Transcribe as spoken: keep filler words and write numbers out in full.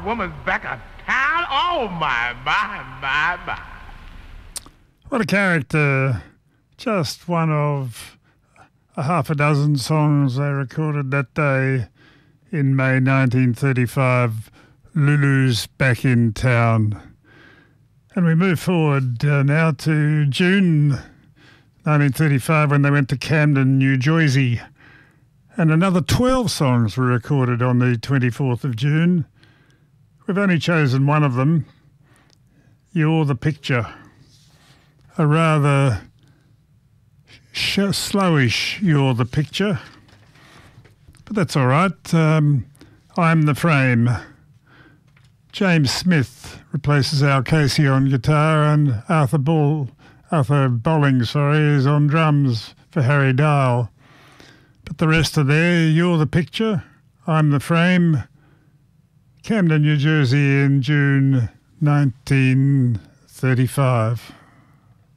woman's back of town. Oh, my, my, my, my. What a character. Just one of a half a dozen songs they recorded that day in May nineteen thirty-five. Lulu's Back in Town. And we move forward uh, now to June nineteen thirty-five when they went to Camden, New Jersey. And another twelve songs were recorded on the twenty-fourth of June. We've only chosen one of them, You're the Picture. A rather sh- slowish You're the Picture. But that's all right. Um, I'm the Frame. James Smith replaces Al Casey on guitar, and Arthur Ball, Arthur Bolling, sorry, is on drums for Harry Dial. But the rest are there. You're the Picture, I'm the Frame. Camden, New Jersey in June nineteen thirty-five.